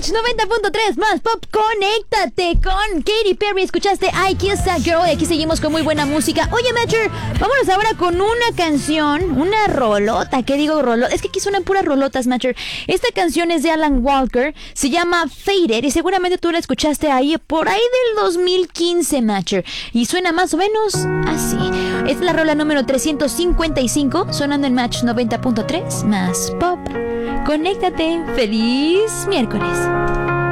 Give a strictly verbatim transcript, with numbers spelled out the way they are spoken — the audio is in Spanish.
Match noventa punto tres más pop. Conéctate con Katy Perry. Escuchaste I Kiss That Girl. Y aquí seguimos con muy buena música. Oye, Matcher, vámonos ahora con una canción, una rolota. ¿Qué digo rolota? Es que aquí suenan puras rolotas, Matcher. Esta canción es de Alan Walker. Se llama Faded. Y seguramente tú la escuchaste ahí por ahí del dos mil quince, Matcher. Y suena más o menos así. Es la rola número trescientos cincuenta y cinco. Sonando en Match noventa punto tres más pop. Conéctate. Feliz miércoles.